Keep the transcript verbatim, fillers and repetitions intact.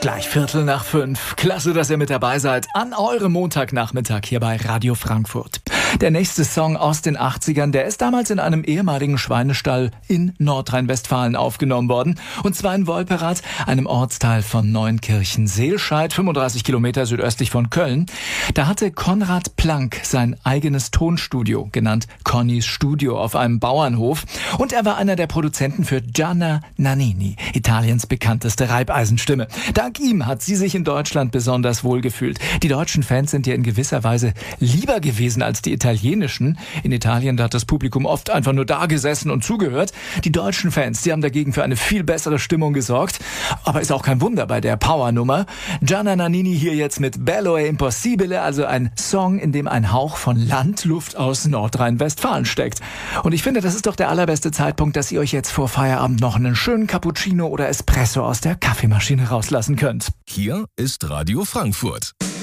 gleich Viertel nach fünf. Klasse, dass ihr mit dabei seid an eurem Montagnachmittag hier bei Radio Frankfurt. Der nächste Song aus den achtzigern, der ist damals in einem ehemaligen Schweinestall in Nordrhein-Westfalen aufgenommen worden. Und zwar in Wolperath, einem Ortsteil von Neunkirchen-Seelscheid, fünfunddreißig Kilometer südöstlich von Köln. Da hatte Konrad Plank sein eigenes Tonstudio, genannt Connys Studio, auf einem Bauernhof. Und er war einer der Produzenten für Gianna Nannini, Italiens bekannteste Reibeisenstimme. Dank ihm hat sie sich in Deutschland besonders wohlgefühlt. Die deutschen Fans sind ihr in gewisser Weise lieber gewesen als die italienischen. In Italien, da hat das Publikum oft einfach nur da gesessen und zugehört. Die deutschen Fans, die haben dagegen für eine viel bessere Stimmung gesorgt. Aber ist auch kein Wunder bei der Powernummer. Gianna Nannini hier jetzt mit Bello e Impossibile, also ein Song, in dem ein Hauch von Landluft aus Nordrhein-Westfalen steckt. Und ich finde, das ist doch der allerbeste Zeitpunkt, dass ihr euch jetzt vor Feierabend noch einen schönen Cappuccino oder Espresso aus der Kaffeemaschine rauslassen könnt. Hier ist Radio Frankfurt.